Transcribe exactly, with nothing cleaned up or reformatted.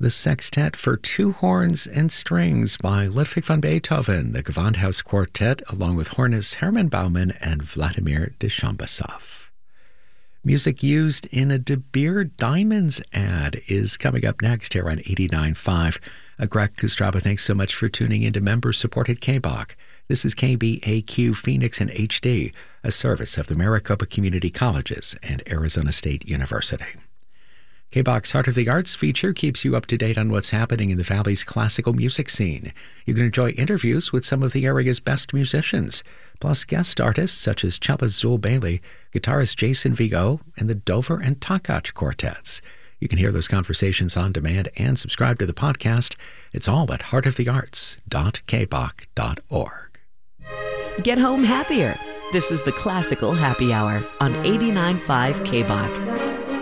the Sextet for Two Horns and Strings by Ludwig van Beethoven, the Gewandhaus Quartet, along with hornist Hermann Baumann and Vladimir Deshambassov. Music used in a De Beer Diamonds ad is coming up next here on eighty-nine point five. Uh, Greg Kostraba, thanks so much for tuning into member-supported K B O C. This is K B A Q Phoenix in H D, a service of the Maricopa Community Colleges and Arizona State University. K B O C's Heart of the Arts feature keeps you up to date on what's happening in the Valley's classical music scene. You can enjoy interviews with some of the area's best musicians, plus guest artists such as cellist Zul Bailey, guitarist Jason Vigo, and the Dover and Takach quartets. You can hear those conversations on demand and subscribe to the podcast. It's all at heart of the arts dot k b o c dot org. Get home happier. This is the Classical Happy Hour on eighty-nine point five K B O C.